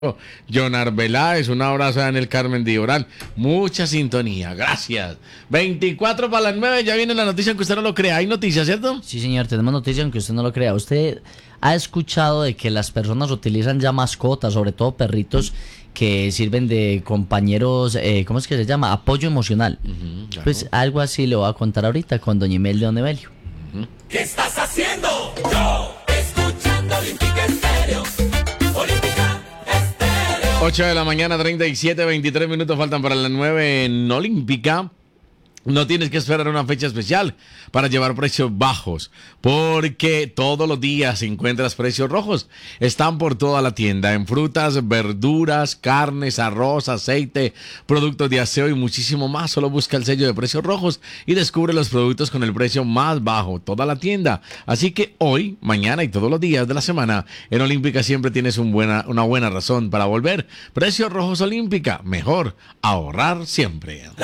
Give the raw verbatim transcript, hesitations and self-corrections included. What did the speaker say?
John Arbeláez, un abrazo en el Carmen de Oral. Mucha sintonía, gracias. veinticuatro para las nueve, ya viene la noticia, aunque usted no lo crea. ¿Hay noticias, cierto? Sí, señor, tenemos noticias aunque usted no lo crea. Usted ha escuchado de que las personas utilizan ya mascotas, sobre todo perritos, que sirven de compañeros, eh, ¿cómo es que se llama? Apoyo emocional. Uh-huh, claro. Pues algo así le voy a contar ahorita con doña Imelda Don Evelio. Uh-huh. ¿Qué estás haciendo? Yo, escuchando Olímpica Estéreo. ocho de la mañana, treinta y siete, veintitrés minutos faltan para las nueve en Olímpica. No tienes que esperar una fecha especial para llevar precios bajos, porque todos los días encuentras precios rojos. Están por toda la tienda, en frutas, verduras, carnes, arroz, aceite, productos de aseo y muchísimo más. Solo busca el sello de precios rojos y descubre los productos con el precio más bajo. Toda la tienda. Así que hoy, mañana y todos los días de la semana, en Olímpica siempre tienes un buena, una buena razón para volver. Precios rojos Olímpica. Mejor ahorrar siempre.